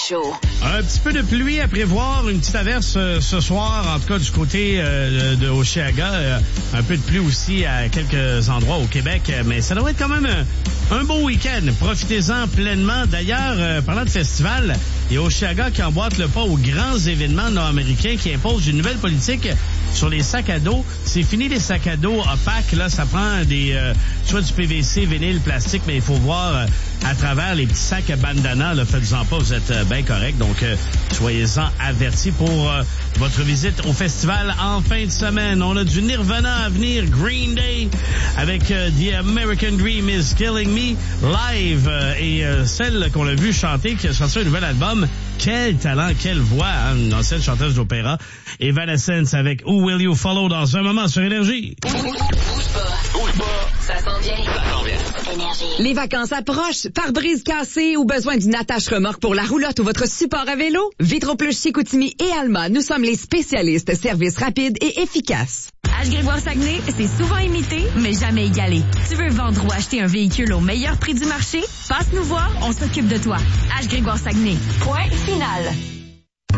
Show. Un petit peu de pluie à prévoir, une petite averse ce soir, en tout cas du côté de Hochelaga. Un peu de pluie aussi à quelques endroits au Québec, mais ça doit être quand même un beau week-end. Profitez-en pleinement. D'ailleurs, parlant de festival, il y a Hochelaga qui emboîte le pas aux grands événements nord-américains qui imposent une nouvelle politique sur les sacs à dos. C'est fini les sacs à dos opaques. Là, ça prend soit du PVC, vinyle, plastique, mais il faut voir à travers les petits sacs à bandana. Là, faites-en pas, vous êtes bien correct. Donc, soyez-en avertis pour votre visite au festival en fin de semaine. On a du Nirvana à venir, Green Day, avec The American Dream is Killing Me live. Et celle qu'on a vue chanter, qui a sorti un nouvel album. Quel talent, quelle voix, hein, une ancienne chanteuse d'opéra. Evanescence avec Who Will You Follow dans un moment sur Énergie. Bouge pas. Ça s'en vient. Énergie. Les vacances approchent. Pare-brise cassé ou besoin d'une attache-remorque pour la roulotte ou votre support à vélo? Vitro-Plus Chicoutimi et Alma, nous sommes les spécialistes services rapides et efficaces. H. Grégoire Saguenay, c'est souvent imité, mais jamais égalé. Tu veux vendre ou acheter un véhicule au meilleur prix du marché? Passe nous voir, on s'occupe de toi. H. Grégoire Saguenay. Point final.